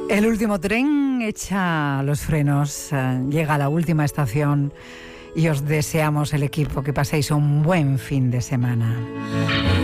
El último tren echa los frenos, llega a la última estación y os deseamos, el equipo, que paséis un buen fin de semana.